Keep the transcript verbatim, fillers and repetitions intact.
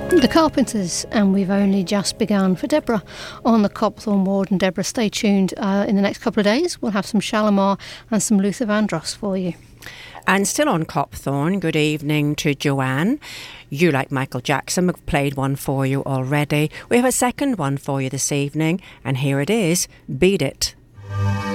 The Carpenters, and we've only just begun. For Deborah on the Copthorne Ward, and Deborah, stay tuned. Uh, in the next couple of days, we'll have some Shalimar and some Luther Vandross for you. And still on Copthorne, good evening to Joanne. You, like Michael Jackson, have played one for you already. We have a second one for you this evening, and here it is, Beat It.